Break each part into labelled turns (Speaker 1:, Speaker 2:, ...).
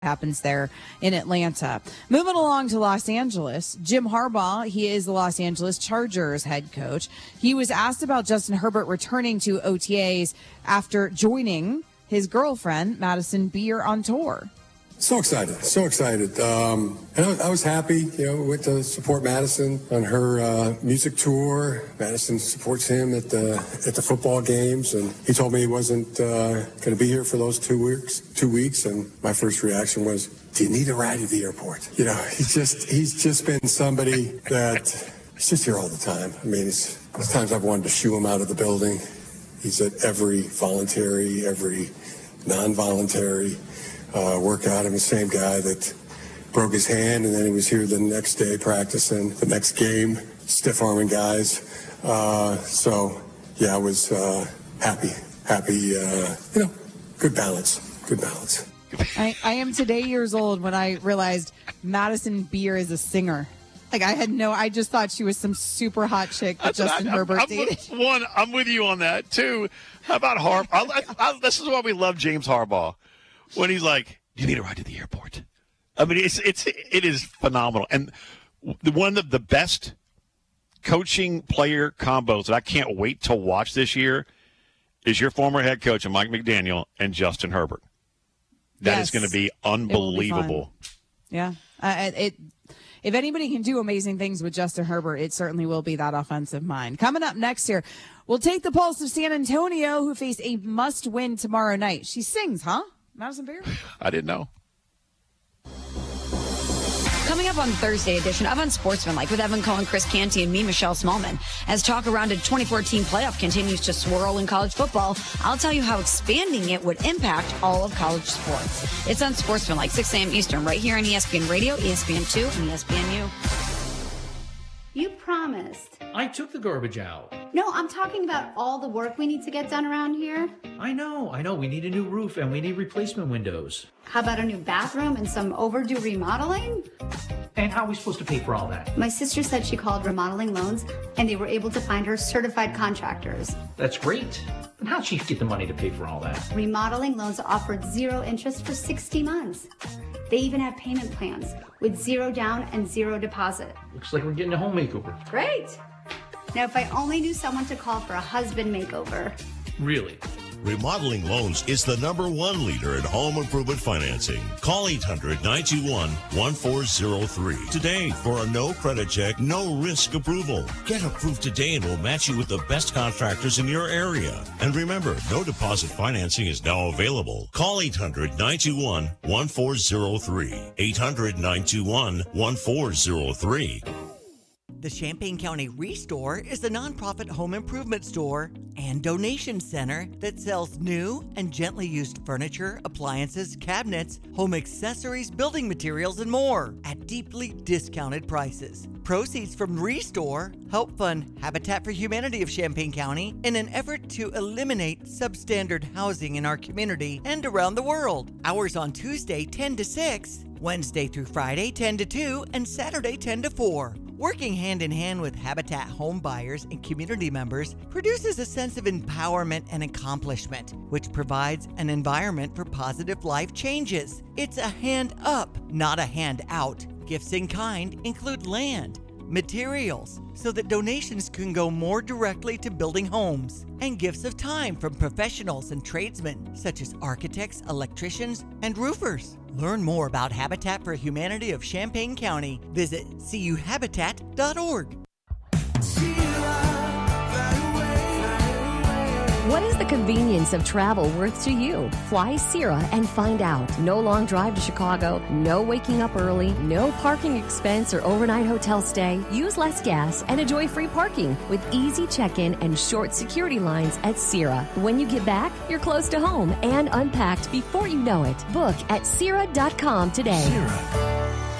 Speaker 1: happens there in Atlanta. Moving along to Los Angeles, Jim Harbaugh, he is the Los Angeles Chargers head coach. He was asked about Justin Herbert returning to OTAs after joining his girlfriend, Madison Beer, on tour.
Speaker 2: So excited. And I was happy, went to support Madison on her music tour. Madison supports him at the football games, and he told me he wasn't going to be here for those 2 weeks. And my first reaction was, do you need a ride to the airport? He's just been somebody that he's just here all the time. I mean, there's times I've wanted to shoo him out of the building. He's at every voluntary, every non-voluntary workout. I'm the same guy that broke his hand, and then he was here the next day practicing the next game, stiff-arming guys. I was happy. Good balance.
Speaker 1: I am today years old when I realized Madison Beer is a singer. I just thought she was some super hot chick that Justin Herbert dated.
Speaker 3: I'm with you on that, too. How about Harbaugh? This is why we love James Harbaugh. When he's like, you need a ride to the airport. I mean, it is phenomenal. And one of the best coaching player combos that I can't wait to watch this year is your former head coach, Mike McDaniel, and Justin Herbert. That is going to be unbelievable.
Speaker 1: Yeah. If anybody can do amazing things with Justin Herbert, it certainly will be that offensive mind. Coming up next here, we'll take the pulse of San Antonio, who face a must-win tomorrow night. She sings, huh? Madison Beer?
Speaker 3: I didn't know.
Speaker 4: Coming up on Thursday edition of Unsportsmanlike with Evan Cohen, Chris Canty, and me, Michelle Smallman. As talk around a 2014 playoff continues to swirl in college football, I'll tell you how expanding it would impact all of college sports. It's Unsportsmanlike, 6 a.m. Eastern, right here on ESPN Radio, ESPN2, and ESPNU.
Speaker 5: You promised.
Speaker 6: I took the garbage out.
Speaker 5: No, I'm talking about all the work we need to get done around here.
Speaker 6: I know. We need a new roof and we need replacement windows.
Speaker 5: How about a new bathroom and some overdue remodeling?
Speaker 6: And how are we supposed to pay for all that?
Speaker 5: My sister said she called Remodeling Loans and they were able to find her certified contractors.
Speaker 6: That's great. And how'd she get the money to pay for all that?
Speaker 5: Remodeling Loans offered 0 interest for 60 months. They even have payment plans with 0 down and 0 deposit.
Speaker 6: Looks like we're getting a home makeover.
Speaker 5: Great. Now, if I only knew someone to call for a husband makeover.
Speaker 6: Really?
Speaker 7: Remodeling Loans is the #1 leader in home improvement financing. Call 800-921-1403 today for a no credit check, no risk approval. Get approved today and we'll match you with the best contractors in your area. And remember, no deposit financing is now available. Call 800-921-1403. 800-921-1403.
Speaker 8: The Champaign County Restore is a nonprofit home improvement store and donation center that sells new and gently used furniture, appliances, cabinets, home accessories, building materials, and more at deeply discounted prices. Proceeds from Restore help fund Habitat for Humanity of Champaign County in an effort to eliminate substandard housing in our community and around the world. Hours on Tuesday 10 to 6, Wednesday through Friday 10 to 2, and Saturday 10 to 4. Working hand in hand with Habitat home buyers and community members produces a sense of empowerment and accomplishment, which provides an environment for positive life changes. It's a hand up, not a hand out. Gifts in kind include land, materials, so that donations can go more directly to building homes, and gifts of time from professionals and tradesmen such as architects, electricians, and roofers. Learn more about Habitat for Humanity of Champaign County. Visit cuhabitat.org.
Speaker 9: What is the convenience of travel worth to you? Fly Sierra and find out. No long drive to Chicago, no waking up early, no parking expense or overnight hotel stay. Use less gas and enjoy free parking with easy check-in and short security lines at Sierra. When you get back, you're close to home and unpacked before you know it. Book at Sierra.com today.
Speaker 7: Sierra.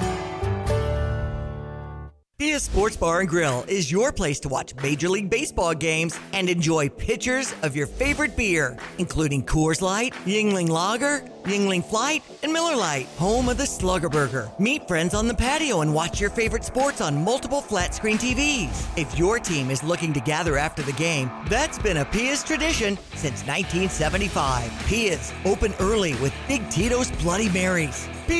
Speaker 8: Pia's Sports Bar and Grill is your place to watch Major League Baseball games and enjoy pitchers of your favorite beer, including Coors Light, Yuengling Lager, Yuengling Flight, and Miller Lite, home of the Slugger Burger. Meet friends on the patio and watch your favorite sports on multiple flat-screen TVs. If your team is looking to gather after the game, that's been a Pia's tradition since 1975. Pia's, open early with Big Tito's Bloody Marys.